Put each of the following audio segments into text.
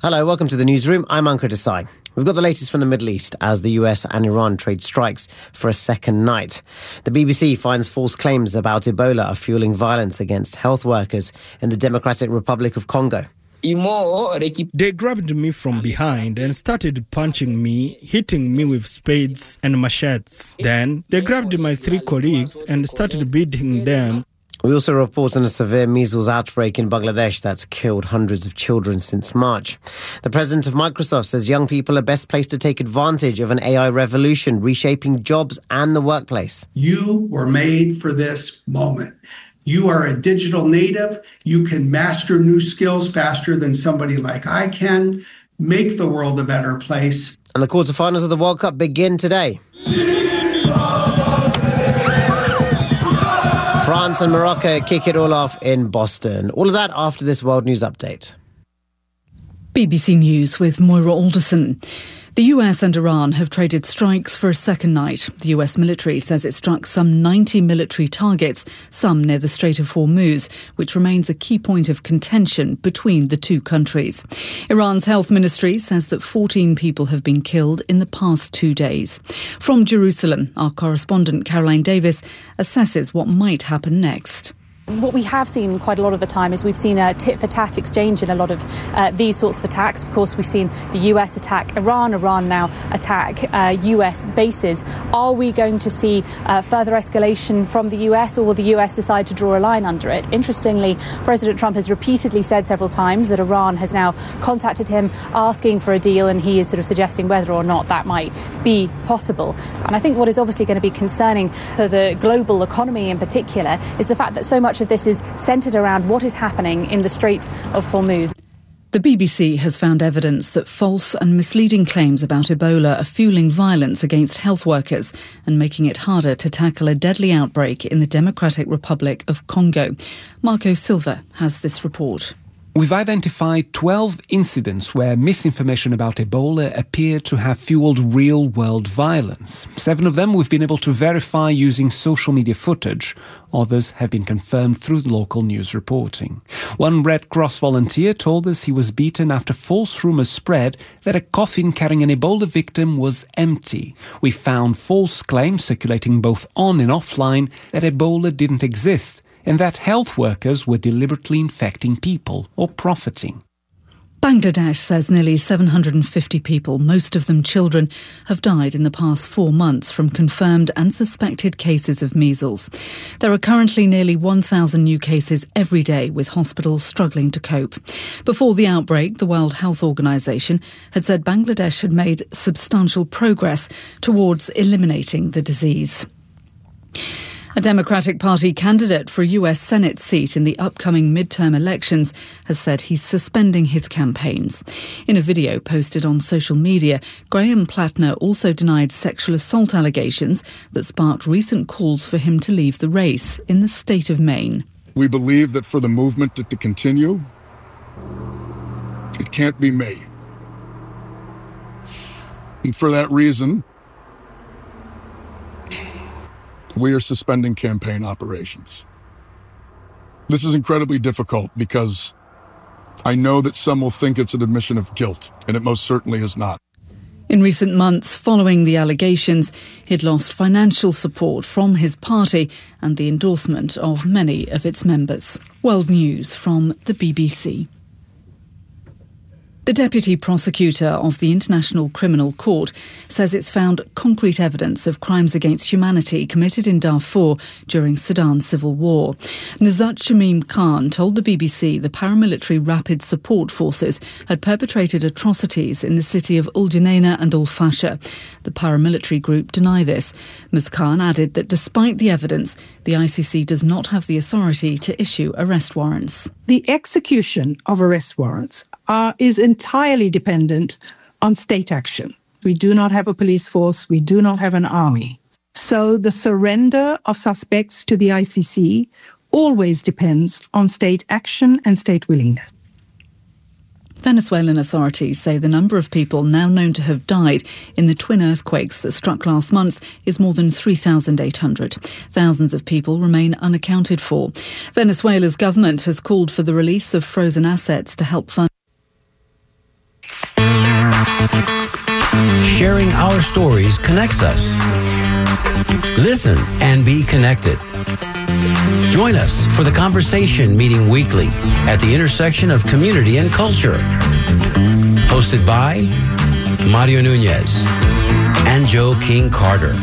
Hello, welcome to the newsroom. I'm Ankur Desai. We've got the latest from the Middle East as the US and Iran trade strikes for a second night. The BBC finds false claims about Ebola are fueling violence against health workers in the Democratic Republic of Congo. They grabbed me from behind and started punching me, hitting me with spades and machetes. Then they grabbed my 3 colleagues and started beating them. We also report on a severe measles outbreak in Bangladesh that's killed hundreds of children since March. The president of Microsoft says young people are best placed to take advantage of an AI revolution, reshaping jobs and the workplace. You were made for this moment. You are a digital native. You can master new skills faster than somebody like I can. Make the world a better place. And the quarterfinals of the World Cup begin today. France and Morocco kick it all off in Boston. All of that after this World News Update. BBC News with Moira Alderson. The US and Iran have traded strikes for a second night. The US military says it struck some 90 military targets, some near the Strait of Hormuz, which remains a key point of contention between the two countries. Iran's health ministry says that 14 people have been killed in the past 2 days. From Jerusalem, our correspondent Caroline Davis assesses what might happen next. What we have seen quite a lot of the time is we've seen a tit-for-tat exchange in a lot of these sorts of attacks. Of course, we've seen the US attack Iran now attack US bases. Are we going to see further escalation from the US, or will the US decide to draw a line under it? Interestingly, President Trump has repeatedly said several times that Iran has now contacted him asking for a deal, and he is sort of suggesting whether or not that might be possible. And I think what is obviously going to be concerning for the global economy in particular is the fact that so much of this is centred around what is happening in the Strait of Hormuz. The BBC has found evidence that false and misleading claims about Ebola are fueling violence against health workers and making it harder to tackle a deadly outbreak in the Democratic Republic of Congo. Marco Silva has this report. We've identified 12 incidents where misinformation about Ebola appeared to have fueled real-world violence. 7 of them we've been able to verify using social media footage. Others have been confirmed through local news reporting. One Red Cross volunteer told us he was beaten after false rumours spread that a coffin carrying an Ebola victim was empty. We found false claims circulating both on and offline that Ebola didn't exist, and that health workers were deliberately infecting people or profiting. Bangladesh says nearly 750 people, most of them children, have died in the past 4 months from confirmed and suspected cases of measles. There are currently nearly 1,000 new cases every day, with hospitals struggling to cope. Before the outbreak, the World Health Organization had said Bangladesh had made substantial progress towards eliminating the disease. A Democratic Party candidate for a US Senate seat in the upcoming midterm elections has said he's suspending his campaigns. In a video posted on social media, Graham Plattner also denied sexual assault allegations that sparked recent calls for him to leave the race in the state of Maine. We believe that for the movement to continue, it can't be me. And for that reason, we are suspending campaign operations. This is incredibly difficult because I know that some will think it's an admission of guilt, and it most certainly is not. In recent months, following the allegations, he'd lost financial support from his party and the endorsement of many of its members. World News from the BBC. The Deputy Prosecutor of the International Criminal Court says it's found concrete evidence of crimes against humanity committed in Darfur during Sudan's civil war. Najat Shamim Khan told the BBC the paramilitary Rapid Support Forces had perpetrated atrocities in the city of Ul Junaina and Al Fasher. The paramilitary group deny this. Ms Khan added that despite the evidence, the ICC does not have the authority to issue arrest warrants. The execution of arrest warrants is entirely dependent on state action. We do not have a police force. We do not have an army. So the surrender of suspects to the ICC always depends on state action and state willingness. Venezuelan authorities say the number of people now known to have died in the twin earthquakes that struck last month is more than 3,800. Thousands of people remain unaccounted for. Venezuela's government has called for the release of frozen assets to help fund stories connects us. Listen and be connected. Join us for The Conversation, meeting weekly at the intersection of community and culture. Hosted by Mario Nunez and Joe King Carter.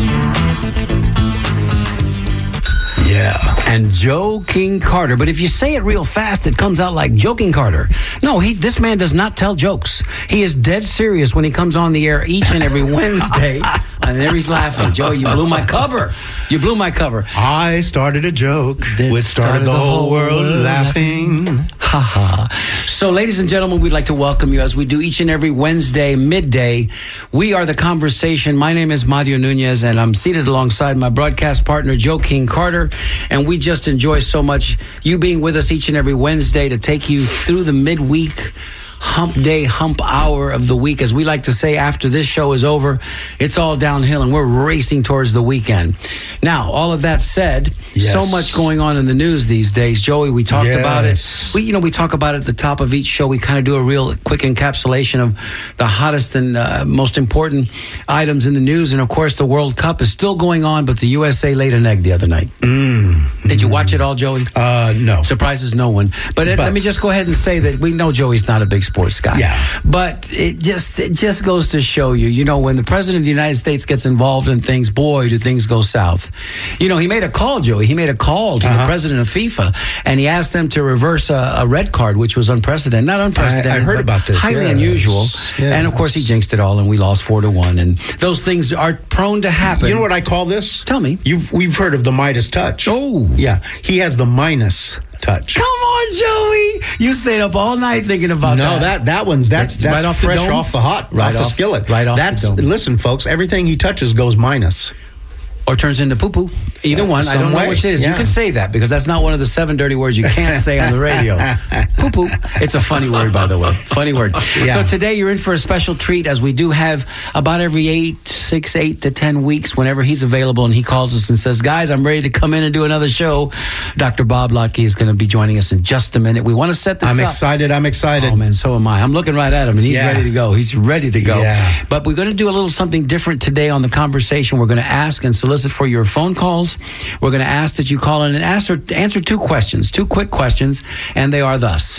Yeah, and Joe King Carter. But if you say it real fast, it comes out like Joking Carter. No, this man does not tell jokes. He is dead serious when he comes on the air each and every Wednesday. And there he's laughing. Joe, you blew my cover. You blew my cover. I started a joke, which started the whole world laughing. Ha ha. So, ladies and gentlemen, we'd like to welcome you as we do each and every Wednesday, midday. We are The Conversation. My name is Mario Nunez, and I'm seated alongside my broadcast partner, Joe King Carter. And we just enjoy so much you being with us each and every Wednesday to take you through the midweek hump day, hump hour of the week. As we like to say, after this show is over, it's all downhill and we're racing towards the weekend. Now, all of that said, so much going on in the news these days. Joey, we talked about it. We talk about it at the top of each show. We kind of do a real quick encapsulation of the hottest and most important items in the news. And of course, the World Cup is still going on, but the USA laid an egg the other night. Did you watch it all, Joey? No. Surprises no one. But let me just go ahead and say that we know Joey's not a big sports guy. Yeah. But it just goes to show you, when the president of the United States gets involved in things, boy, do things go south. He made a call, Joey. He made a call to the president of FIFA, and he asked them to reverse a red card, which was unprecedented. Not unprecedented. I heard about this. Highly unusual. Yes. And of course, he jinxed it all, and we lost 4-1. And those things are prone to happen. You know what I call this? Tell me. We've heard of the Midas touch. Oh. Yeah. He has the minus touch. Come on, Joey. You stayed up all night thinking about that. No, that's right off fresh off the hot, right off the skillet. Right off the dome. Listen, folks, everything he touches goes minus. Or turns into poo-poo. Either one. I don't know which it is. Yeah. You can say that because that's not one of the 7 dirty words you can't say on the radio. Poo-poo. It's a funny word, by the way. Funny word. Yeah. So today you're in for a special treat, as we do have about every 8 to 10 weeks, whenever he's available and he calls us and says, guys, I'm ready to come in and do another show. Dr. Bob Lotke is going to be joining us in just a minute. We want to set this up. I'm excited. Oh, man, so am I. I'm looking right at him, and he's ready to go. He's ready to go. Yeah. But we're going to do a little something different today on The Conversation. We're going to ask and solicit for your phone calls. We're going to ask that you call in and answer 2 questions, 2 quick questions, and they are thus.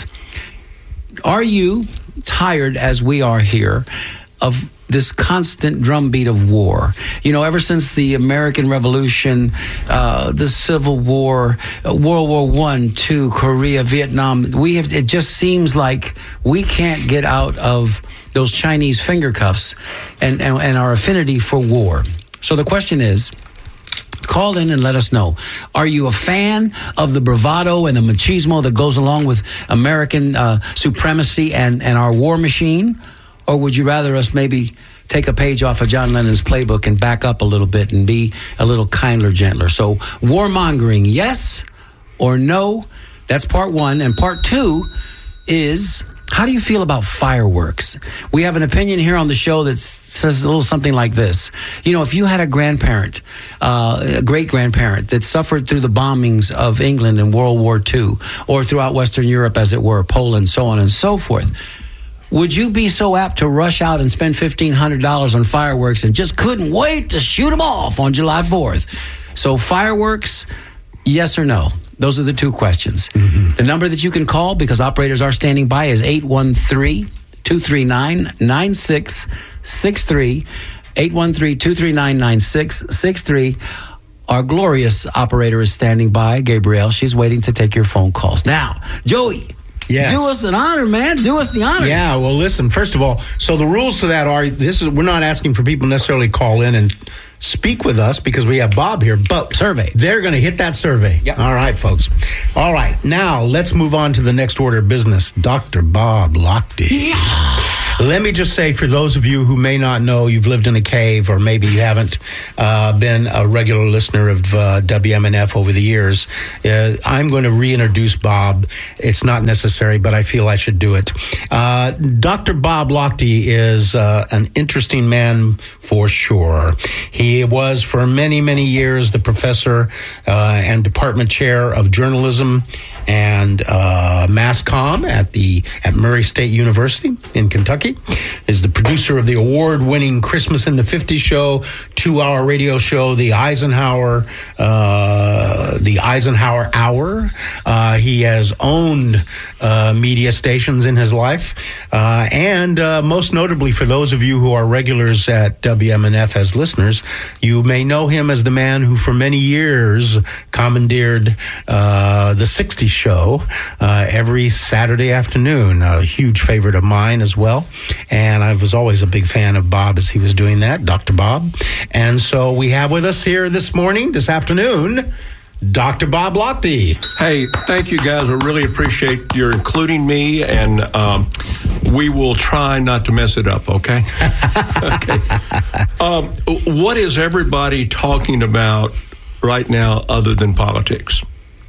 Are you tired, as we are here, of this constant drumbeat of war? Ever since the American Revolution, the Civil War, World War I, II, Korea, Vietnam, it just seems like we can't get out of those Chinese finger cuffs and our affinity for war. So the question is, call in and let us know. Are you a fan of the bravado and the machismo that goes along with American supremacy and our war machine? Or would you rather us maybe take a page off of John Lennon's playbook and back up a little bit and be a little kinder, gentler? So warmongering, yes or no? That's part 1. And part 2 is, how do you feel about fireworks? We have an opinion here on the show that says a little something like this. If you had a grandparent, a great-grandparent that suffered through the bombings of England in World War II, or throughout Western Europe, as it were, Poland, so on and so forth, would you be so apt to rush out and spend $1,500 on fireworks and just couldn't wait to shoot them off on July 4th? So fireworks, yes or no? Those are the 2 questions. Mm-hmm. The number that you can call, because operators are standing by, is 813-239-9663. 813-239-9663. Our glorious operator is standing by, Gabrielle. She's waiting to take your phone calls. Now, Joey. Yes. Do us an honor, man. Do us the honor. Yeah, well, listen, first of all, so the rules to that are, we're not asking for people necessarily call in and speak with us because we have Bob here, but survey. They're going to hit that survey. Yep. All right, folks. All right, now let's move on to the next order of business. Dr. Bob Lotke. Yeah. Let me just say, for those of you who may not know, you've lived in a cave, or maybe you haven't been a regular listener of WMNF over the years, I'm going to reintroduce Bob. It's not necessary, but I feel I should do it. Dr. Bob Lotke is an interesting man for sure. He was for many, many years the professor and department chair of journalism and mass comm at Murray State University in Kentucky, is the producer of the award-winning Christmas in the 50s show, 2-hour radio show, the Eisenhower Hour. He has owned media stations in his life, and most notably for those of you who are regulars at WMNF as listeners, you may know him as the man who for many years commandeered the 60s show every Saturday afternoon. A huge favorite of mine as well, and I was always a big fan of Bob as he was doing that, Dr. Bob. And so we have with us here this afternoon, Dr. Bob Lochte. Hey, thank you guys. I really appreciate your including me, and we will try not to mess it up, okay? Okay. What is everybody talking about right now other than politics?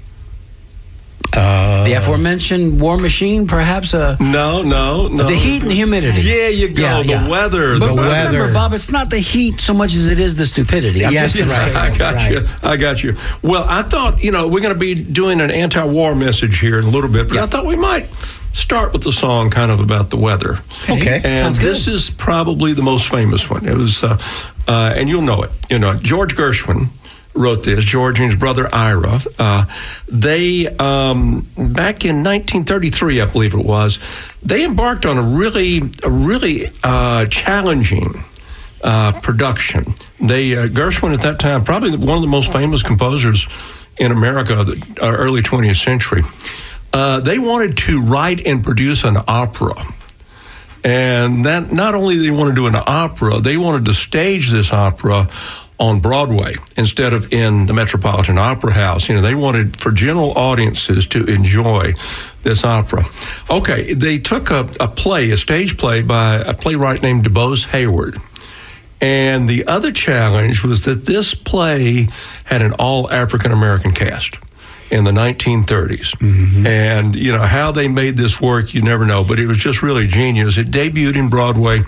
The aforementioned war machine, perhaps? No. The heat and humidity. Yeah, you go. Yeah. The weather. But remember, Bob, it's not the heat so much as it is the stupidity. Yes, right. I got you. Well, I thought, we're going to be doing an anti-war message here in a little bit, but I thought we might start with the song kind of about the weather. Okay. And this is probably the most famous one. It was, and you'll know it. George Gershwin wrote this. George and his brother Ira. They back in 1933, I believe it was, they embarked on a really challenging production. Gershwin at that time, probably one of the most famous composers in America of the early 20th century. They wanted to write and produce an opera. And that not only did they want to do an opera, they wanted to stage this opera on Broadway instead of in the Metropolitan Opera House. They wanted for general audiences to enjoy this opera. Okay, they took a stage play by a playwright named DuBose Hayward. And the other challenge was that this play had an all African-American cast in the 1930s. Mm-hmm. And, how they made this work, you never know, but it was just really genius. It debuted in Broadway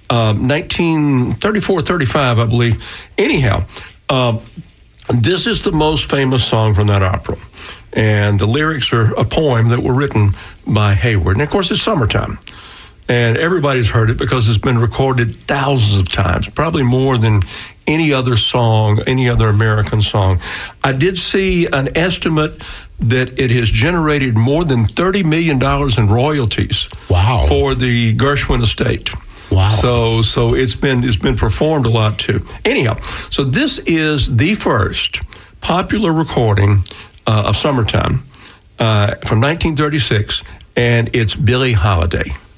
1934-35, I believe. Anyhow, this is the most famous song from that opera. And the lyrics are a poem that were written by Hayward. And, of course, it's summertime. And everybody's heard it because it's been recorded thousands of times, probably more than any other song, any other American song. I did see an estimate that it has generated more than $30 million in royalties. Wow. For the Gershwin estate. Wow. So it's been performed a lot too. Anyhow, so this is the first popular recording of Summertime from 1936, and it's Billie Holiday.